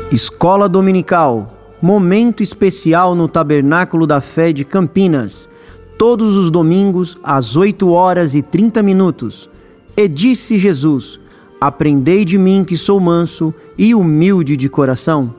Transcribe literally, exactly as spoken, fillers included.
Escola Dominical, momento especial no Tabernáculo da Fé de Campinas, todos os domingos às oito horas e trinta minutos. E disse Jesus: aprendei de mim que sou manso e humilde de coração,